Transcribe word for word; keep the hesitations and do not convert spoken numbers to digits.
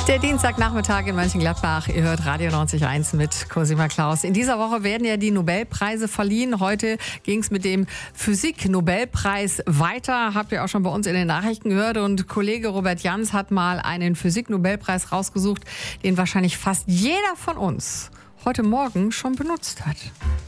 Der Dienstagnachmittag in Mönchengladbach. Ihr hört Radio neunzig Komma eins mit Cosima Klaus. In dieser Woche werden ja die Nobelpreise verliehen. Heute ging es mit dem Physik-Nobelpreis weiter. Habt ihr auch schon bei uns in den Nachrichten gehört. Und Kollege Robert Jans hat mal einen Physik-Nobelpreis rausgesucht, den wahrscheinlich fast jeder von uns heute Morgen schon benutzt hat.